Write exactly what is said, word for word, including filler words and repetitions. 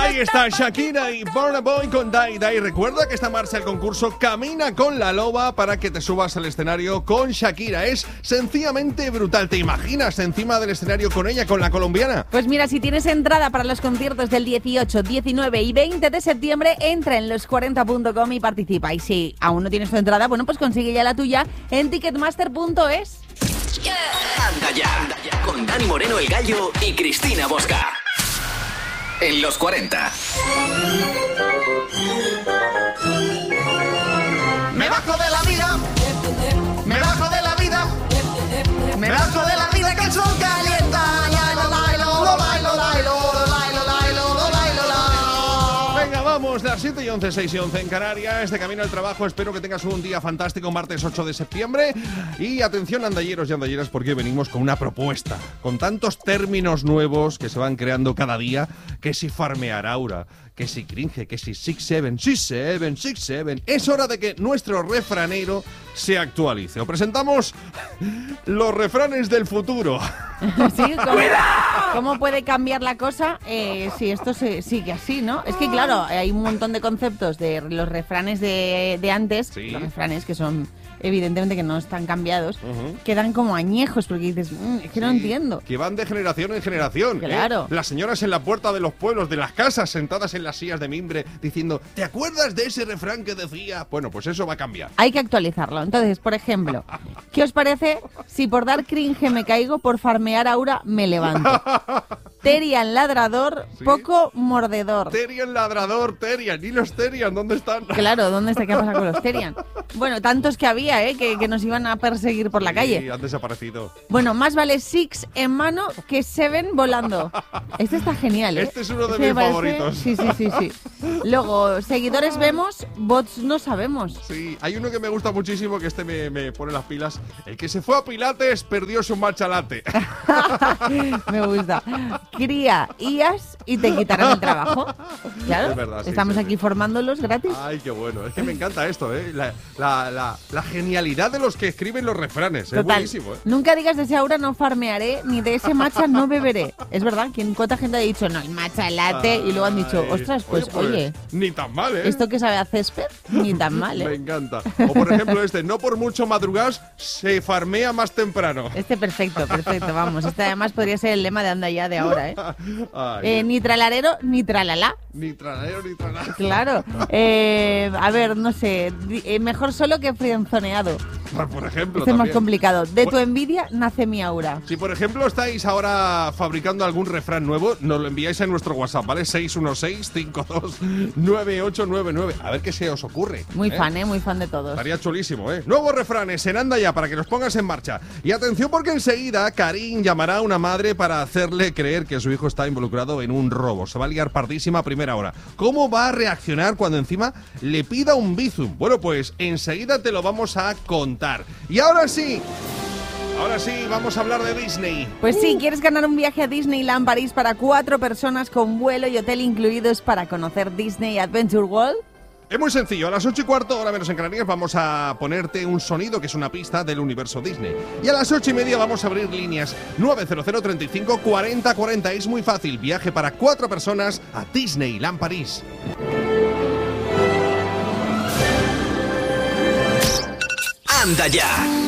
Ahí está Shakira y Burna Boy con Dai Dai. Recuerda que está en marcha el concurso Camina con la Loba para que te subas al escenario con Shakira. Es sencillamente brutal. ¿Te imaginas encima del escenario con ella, con la colombiana? Pues mira, si tienes entrada para los conciertos del dieciocho, diecinueve y veinte de septiembre, entra en los cuarenta punto com y participa. Y si aún no tienes tu entrada, bueno, pues consigue ya la tuya en ticketmaster punto es. Anda ya, anda ya, con Dani Moreno el Gallo y Cristina Bosca. En los cuarenta. Me bajo de la vida, me bajo de la vida, me bajo de la vida que el sol calienta. Lailo, lailo, lo bailo, lailo, lailo, lailo, lo bailo, lailo. Venga, vamos, las siete y once, seis y once en Canarias, de camino al trabajo. Espero que tengas un día fantástico, martes ocho de septiembre. Y atención, andalleros y andalleras, porque venimos con una propuesta, con tantos términos nuevos que se van creando cada día, que si farmear aura, que si cringe, que si six seven, six seven, six seven. Es hora de que nuestro refranero se actualice. Os presentamos los refranes del futuro. ¿Sí? ¿Cómo, ¿Cómo puede cambiar la cosa eh, si esto se sigue así, no? Es que claro, hay un montón de conceptos de los refranes de, de antes, ¿sí? Los refranes que son evidentemente que no están cambiados, uh-huh. Quedan como añejos porque dices, mmm, es que sí, no entiendo. Que van de generación en generación. Claro. ¿eh? Las señoras en la puerta de los pueblos, de las casas, sentadas en las sillas de mimbre, diciendo, ¿te acuerdas de ese refrán que decía? Bueno, pues eso va a cambiar. Hay que actualizarlo. Entonces, por ejemplo, ¿qué os parece si por dar cringe me caigo, por farmear aura me levanto? Terian ladrador, ¿sí? Poco mordedor. Terian ladrador, Terian. ¿Y los Terian dónde están? Claro, ¿dónde está? ¿Qué pasa con los Terian? Bueno, tantos que había, ¿eh? Que, que nos iban a perseguir por la sí, calle. Sí, han desaparecido. Bueno, más vale Six en mano que Seven volando. Este está genial, ¿eh? Este es uno de este mis parece... favoritos. Sí, sí, sí, sí. Luego, seguidores vemos, bots no sabemos. Sí, hay uno que me gusta muchísimo, que este me, me pone las pilas. El que se fue a Pilates perdió su matcha latte. Me gusta. Cría I As y te quitarán el trabajo. Claro, es verdad, sí, estamos sí, aquí sí. formándolos gratis. Ay, qué bueno. Es que me encanta esto, ¿eh? La, la, la, la genialidad de los que escriben los refranes. Total. Es buenísimo, ¿eh? Nunca digas de ese aura no farmearé, ni de ese matcha no beberé. Es verdad, ¿quién, cuánta gente ha dicho, no, el matcha latte? Ay, y luego han dicho, ostras, pues oye, pues, oye, ni tan mal, ¿eh? ¿Esto que sabe a césped? Ni tan mal, ¿eh? Me encanta. O por ejemplo este, no por mucho madrugas, se farmea más temprano. Este perfecto, perfecto, vamos. Este además podría ser el lema de anda ya de ahora, ¿eh? Ay, eh ni tralarero, ni tralala. Ni tralalero, ni tralala. Claro. Eh, a ver, no sé, eh, mejor solo que frienzoneado. Por ejemplo, este es más también. complicado. De tu envidia nace mi aura. Si por ejemplo estáis ahora fabricando algún refrán nuevo, nos lo enviáis a nuestro WhatsApp, ¿vale? seis uno seis, cinco dos, nueve ocho nueve nueve. A ver qué se os ocurre. Muy ¿eh? fan, ¿eh? Muy fan de todos. Estaría chulísimo, ¿eh? Nuevos refranes en Anda Ya para que los pongas en marcha. Y atención porque enseguida Karim llamará a una madre para hacerle creer que su hijo está involucrado en un robo. Se va a liar pardísima a primera hora. ¿Cómo va a reaccionar cuando encima le pida un bizum? Bueno, pues enseguida te lo vamos a contar. Y ahora sí... Ahora sí, vamos a hablar de Disney. Pues sí, ¿quieres ganar un viaje a Disneyland París para cuatro personas con vuelo y hotel incluidos para conocer Disney Adventure World? Es muy sencillo, a las ocho y cuarto, hora menos en Canarias, vamos a ponerte un sonido que es una pista del universo Disney. Y a las ocho y media vamos a abrir líneas nueve cero cero, treinta y cinco, cuarenta, cuarenta. Es muy fácil, viaje para cuatro personas a Disneyland París. Anda ya.